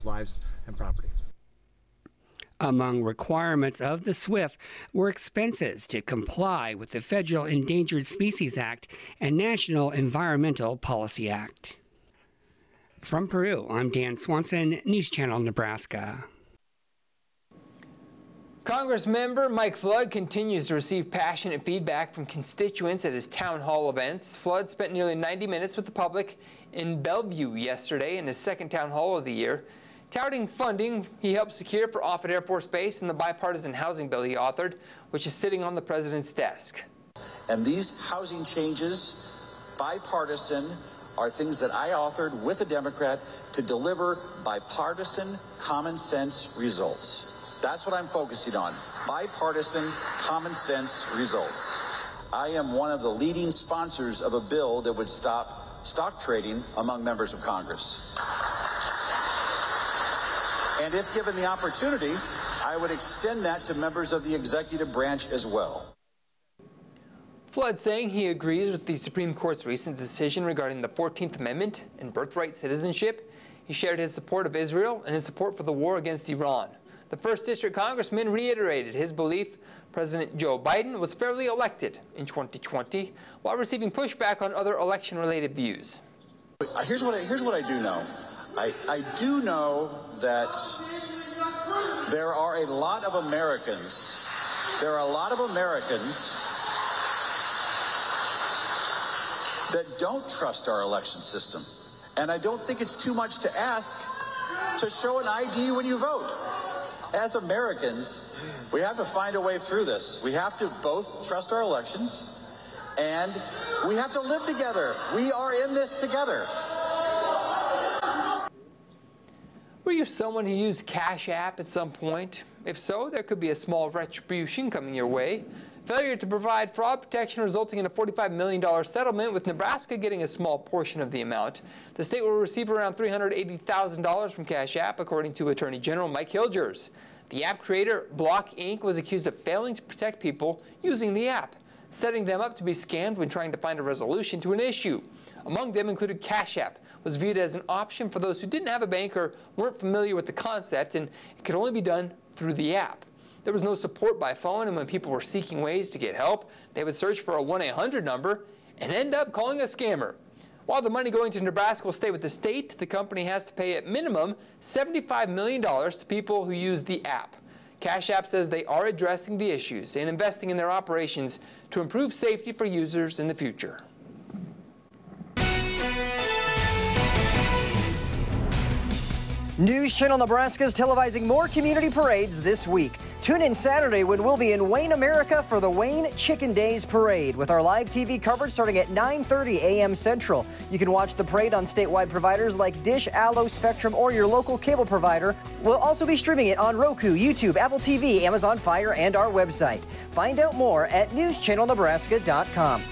lives and property. Among requirements of the SWIFT were expenses to comply with the Federal Endangered Species Act and National Environmental Policy Act. From Peru, I'm Dan Swanson, News Channel Nebraska. Congress member Mike Flood continues to receive passionate feedback from constituents at his town hall events. Flood spent nearly 90 minutes with the public in Bellevue yesterday in his second town hall of the year, touting funding he helped secure for Offutt Air Force Base and the bipartisan housing bill he authored, which is sitting on the president's desk. And these housing changes, bipartisan, are things that I authored with a Democrat to deliver bipartisan, common sense results. That's what I'm focusing on, bipartisan, common sense results. I am one of the leading sponsors of a bill that would stop stock trading among members of Congress. And if given the opportunity, I would extend that to members of the executive branch as well. Flood saying he agrees with the Supreme Court's recent decision regarding the 14th Amendment and birthright citizenship. He shared his support of Israel and his support for the war against Iran. The 1st District Congressman reiterated his belief President Joe Biden was fairly elected in 2020 while receiving pushback on other election-related views. Here's what I do know. I do know that there are a lot of Americans that don't trust our election system. And I don't think it's too much to ask to show an ID when you vote. As Americans, we have to find a way through this. We have to both trust our elections and we have to live together. We are in this together. Were you someone who used Cash App at some point? If so, there could be a small retribution coming your way. Failure to provide fraud protection resulting in a $45 million settlement, with Nebraska getting a small portion of the amount. The state will receive around $380,000 from Cash App, according to Attorney General Mike Hilgers. The app creator, Block Inc., was accused of failing to protect people using the app, setting them up to be scammed when trying to find a resolution to an issue. Among them included Cash App, was viewed as an option for those who didn't have a bank or weren't familiar with the concept, and it could only be done through the app. There was no support by phone, and when people were seeking ways to get help, they would search for a 1-800 number and end up calling a scammer. While the money going to Nebraska will stay with the state, the company has to pay at minimum $75 million to people who use the app. Cash App says they are addressing the issues and investing in their operations to improve safety for users in the future. News Channel Nebraska is televising more community parades this week. Tune in Saturday when we'll be in Wayne, America for the Wayne Chicken Days Parade with our live TV coverage starting at 9:30 a.m. Central. You can watch the parade on statewide providers like Dish, Allo, Spectrum, or your local cable provider. We'll also be streaming it on Roku, YouTube, Apple TV, Amazon Fire, and our website. Find out more at newschannelnebraska.com.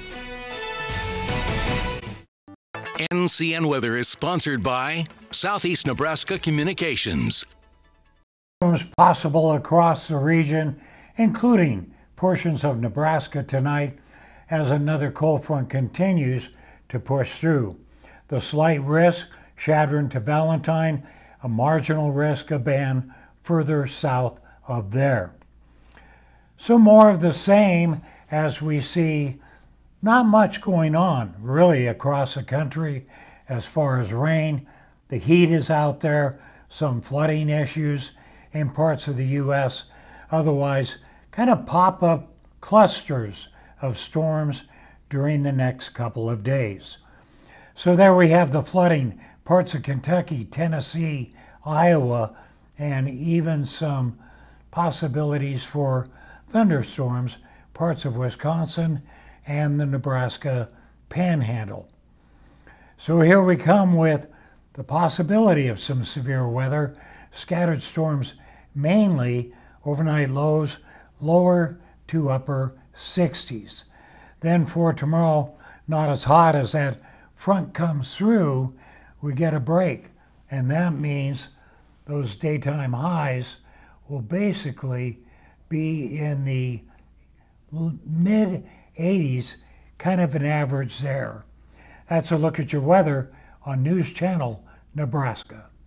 NCN Weather is sponsored by Southeast Nebraska Communications. Possible across the region, including portions of Nebraska tonight, as another cold front continues to push through. The slight risk, Chadron to Valentine, a marginal risk, a band further south of there. So more of the same as we see not much going on really across the country as far as rain. The heat is out there, some flooding issues in parts of the U.S. Otherwise, kind of pop-up clusters of storms during the next couple of days. So there we have the flooding, parts of Kentucky, Tennessee, Iowa, and even some possibilities for thunderstorms, parts of Wisconsin and the Nebraska Panhandle. So here we come with the possibility of some severe weather, scattered storms mainly, overnight lows lower to upper 60s. Then for tomorrow, not as hot as that front comes through, we get a break. And that means those daytime highs will basically be in the mid 80s, kind of an average there. That's a look at your weather on News Channel Nebraska.